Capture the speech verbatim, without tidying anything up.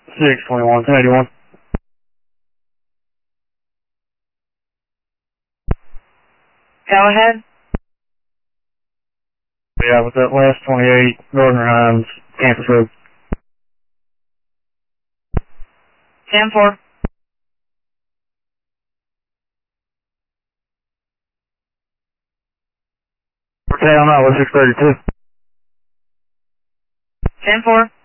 six twenty-one, ten eighty-one. Go ahead. Yeah, with that last twenty-eight, Gardner Hines, Campus Road. ten four. Okay, I'm out with six thirty-two. ten four.